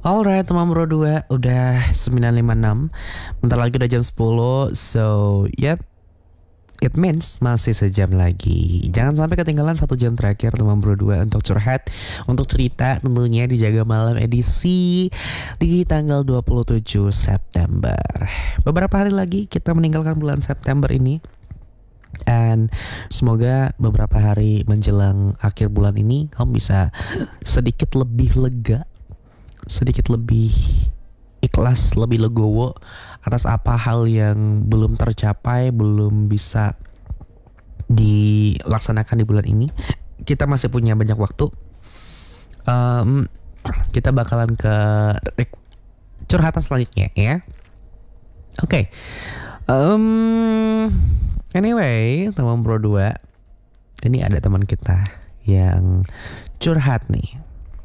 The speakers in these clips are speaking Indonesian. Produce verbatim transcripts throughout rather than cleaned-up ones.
Alright teman Bro dua, udah sembilan lima enam. Bentar lagi udah jam sepuluh. So yep, it means masih sejam lagi. Jangan sampai ketinggalan satu jam terakhir teman Bro dua untuk curhat, untuk cerita tentunya di Jaga Malam edisi di tanggal dua puluh tujuh September. Beberapa hari lagi kita meninggalkan bulan September ini. And semoga beberapa hari menjelang akhir bulan ini kamu bisa sedikit lebih lega, sedikit lebih ikhlas, lebih legowo atas apa hal yang belum tercapai, belum bisa dilaksanakan di bulan ini. Kita masih punya banyak waktu. um, Kita bakalan ke curhatan selanjutnya ya. Oke, okay. um, Anyway teman Bro dua, ini ada teman kita yang curhat nih.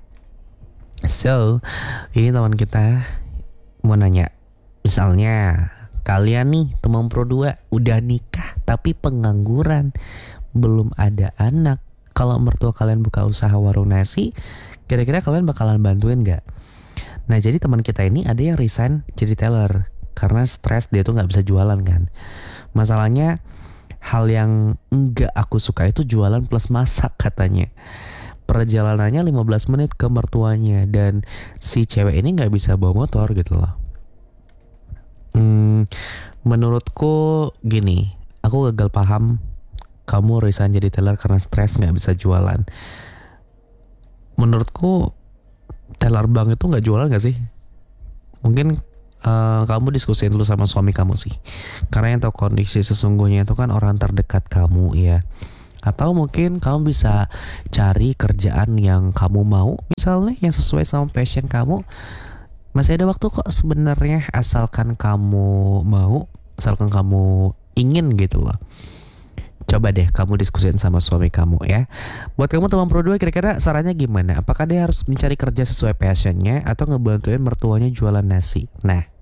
So, ini teman kita mau nanya, misalnya kalian nih teman Pro dua udah nikah tapi pengangguran, belum ada anak. Kalau mertua kalian buka usaha warung nasi, kira-kira kalian bakalan bantuin gak? Nah jadi teman kita ini ada yang resign jadi teller karena stres, dia tuh gak bisa jualan kan. Masalahnya hal yang enggak aku suka itu jualan plus masak katanya. Perjalanannya lima belas menit ke mertuanya, dan si cewek ini gak bisa bawa motor gitu loh. Hmm, menurutku gini, aku gagal paham kamu resign jadi teller karena stres gak bisa jualan. Menurutku teller bank itu gak jualan gak sih? Mungkin uh, kamu diskusiin dulu sama suami kamu sih, karena yang tahu kondisi sesungguhnya itu kan orang terdekat kamu ya. Atau mungkin kamu bisa cari kerjaan yang kamu mau, misalnya yang sesuai sama passion kamu. Masih ada waktu kok sebenarnya, asalkan kamu mau, asalkan kamu ingin gitu loh. Coba deh kamu diskusin sama suami kamu ya. Buat kamu teman Pro dua, kira-kira sarannya gimana? Apakah dia harus mencari kerja sesuai passionnya atau ngebantuin mertuanya jualan nasi? Nah,